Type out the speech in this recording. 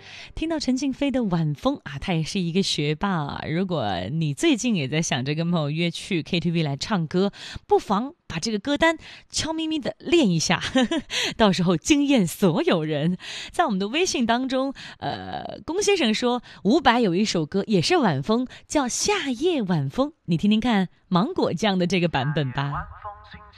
听到陈静飞的晚风啊，他也是一个学霸啊。如果你最近也在想着跟朋友约去 KTV 来唱歌，不妨把这个歌单悄咪咪的练一下，到时候惊艳所有人。在我们的微信当中，龚先生说伍佰有一首歌也是晚风，叫《夏夜晚风》，你听听看芒果酱的这个版本吧。